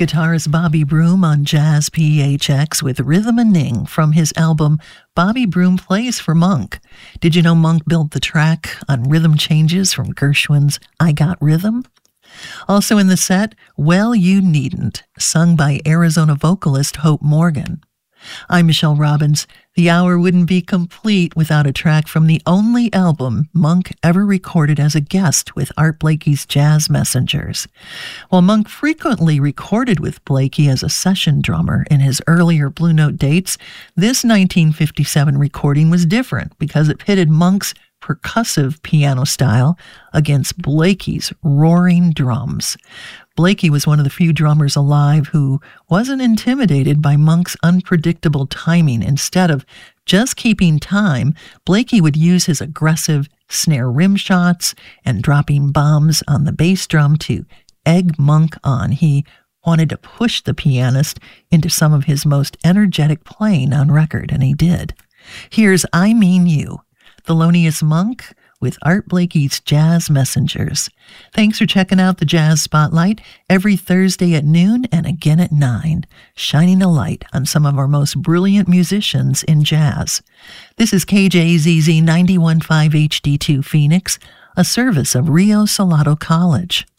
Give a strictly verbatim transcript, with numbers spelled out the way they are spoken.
guitarist Bobby Broom on Jazz P H X with Rhythm and Ning from his album Bobby Broom Plays for Monk. Did you know Monk built the track on rhythm changes from Gershwin's I Got Rhythm? Also in the set, Well You Needn't, sung by Arizona vocalist Hope Morgan. I'm Michelle Robbins. The hour wouldn't be complete without a track from the only album Monk ever recorded as a guest with Art Blakey's Jazz Messengers. While Monk frequently recorded with Blakey as a session drummer in his earlier Blue Note dates, this nineteen fifty-seven recording was different because it pitted Monk's percussive piano style against Blakey's roaring drums. Blakey was one of the few drummers alive who wasn't intimidated by Monk's unpredictable timing. Instead of just keeping time, Blakey would use his aggressive snare rim shots and dropping bombs on the bass drum to egg Monk on. He wanted to push the pianist into some of his most energetic playing on record, and he did. Here's I Mean You, Thelonious Monk with Art Blakey's Jazz Messengers. Thanks for checking out the Jazz Spotlight every Thursday at noon and again at nine, shining a light on some of our most brilliant musicians in jazz. This is K J Z Z ninety-one point five H D two Phoenix, a service of Rio Salado College.